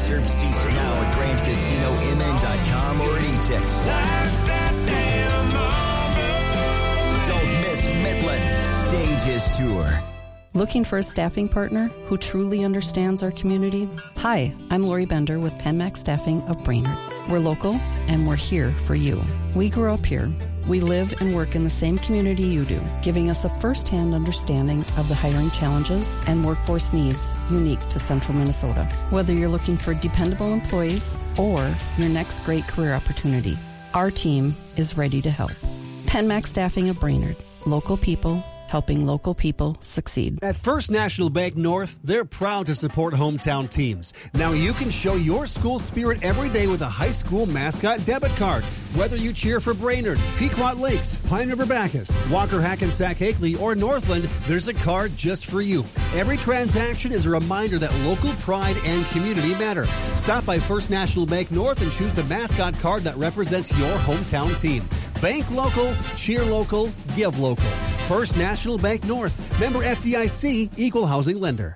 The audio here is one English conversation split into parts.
Reserve seats now at grandcasinomn.com or at etix. Don't miss Midland Stages Tour. Looking for a staffing partner who truly understands our community? Hi, I'm Lori Bender with PenMax Staffing of Brainerd. We're local and we're here for you. We grew up here. We live and work in the same community you do, giving us a first-hand understanding of the hiring challenges and workforce needs unique to Central Minnesota. Whether you're looking for dependable employees or your next great career opportunity, our team is ready to help. PenMax Staffing of Brainerd. Local people helping local people succeed. At First National Bank North, they're proud to support hometown teams. Now you can show your school spirit every day with a high school mascot debit card. Whether you cheer for Brainerd, Pequot Lakes, Pine River Bacchus, Walker Hackensack Hakely, or Northland, there's a card just for you. Every transaction is a reminder that local pride and community matter. Stop by First National Bank North and choose the mascot card that represents your hometown team. Bank local, cheer local, give local. First National Bank North. Member FDIC, Equal Housing Lender.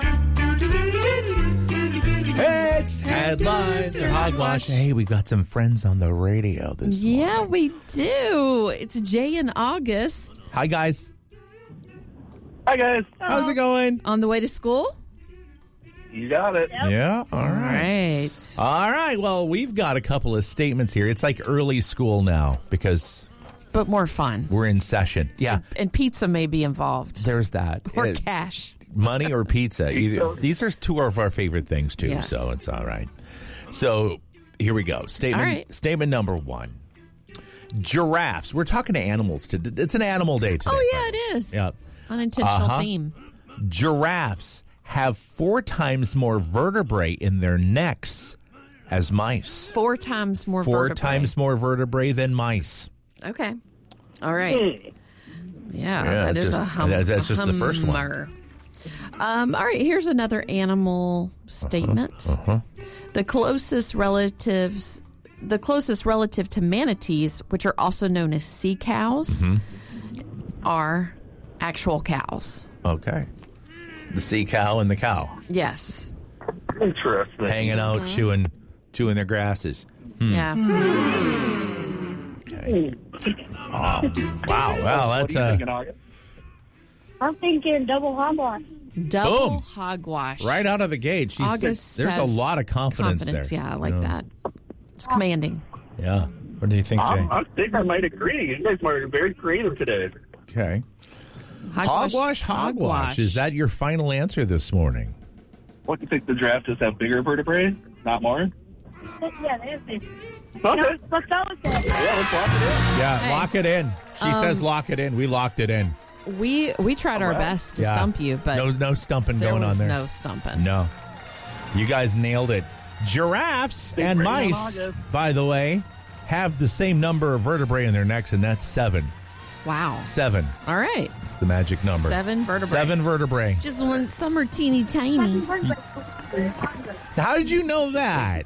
It's Headlines or Hogwash. Hey, we got some friends on the radio this morning. Yeah, we do. It's Jay and August. Hi, guys. Hi, guys. How's it going? On the way to school? You got it. Yeah, all right. All right, well, we've got a couple of statements here. It's like early school now because... But more fun. We're in session. Yeah. And pizza may be involved. There's that. Or cash. Money or pizza. These are two of our favorite things, too, yes. So it's all right. So here we go. Statement number one. Giraffes. We're talking to animals. It's an animal day today. Oh, yeah, it is. Yeah. Unintentional theme. Giraffes have 4 times more vertebrae in their necks as mice. 4 times more vertebrae. 4 times more vertebrae than mice. Okay. All right. Yeah, that is that's just the first one. All right, here's another animal statement. The closest relative to manatees, which are also known as sea cows, are actual cows. Okay. The sea cow and the cow. Yes. Interesting. Hanging out, chewing their grasses. Yeah. Okay. Oh, wow. Well, that's I'm thinking double hogwash. Double hogwash. Right out of the gate. There's a lot of confidence there. Yeah, I like that. It's commanding. Yeah. What do you think, Jay? I think I might agree. You guys are very creative today. Okay. Hogwash. Is that your final answer this morning? What do you think? The giraffe just have bigger vertebrae, not more? Yeah, they have big. Okay. Let's go with that. Yeah, let's lock it in. Yeah, lock it in. She says lock it in. We locked it in. We tried our best to stump you, but no stumping going on there. There was no stumping. No. You guys nailed it. Giraffes and mice, by the way, have the same number of vertebrae in their necks, and that's 7. Wow. 7. All right. It's the magic number. 7 vertebrae. 7 vertebrae. Just when some are teeny tiny. How did you know that?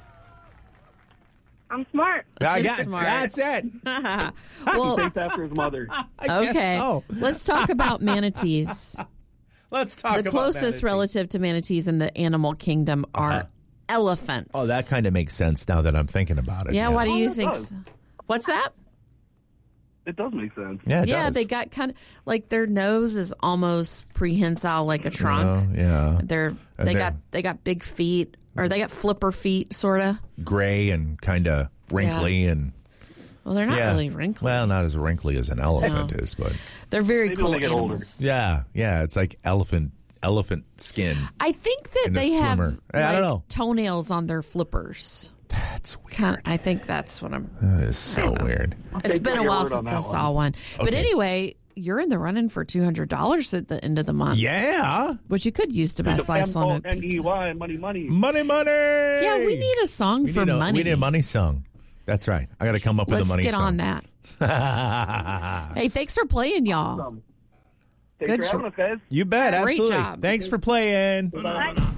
I'm smart. Smart. That's it. Well, Takes after his mother. okay. So. Let's talk about manatees. Let's talk about the closest relative to manatees in the animal kingdom are elephants. Oh, that kind of makes sense now that I'm thinking about it. Yeah, why do you think so? What's that? It does make sense. Yeah, it does. They got kind of like their nose is almost prehensile, like a trunk. Yeah. They got big feet, or they got flipper feet, sort of gray and kind of wrinkly and. Well, they're not really wrinkly. Well, not as wrinkly as an elephant is, but they're very cool animals. Yeah, it's like elephant skin. I think that they have I don't know. toenails on their flippers. That's weird. I think that's what I'm. That is so weird. It's been a while since I saw one. But anyway, you're in the running for $200 at the end of the month. Yeah. Which you could use to buy slice on a pizza. Money. Money. Yeah, we need a song for money. We need a money song. That's right. I got to come up with a money song. Let's get on that. Hey, thanks for playing, y'all. Good job, guys. You bet. Great Absolutely. job. Thanks for playing. Bye.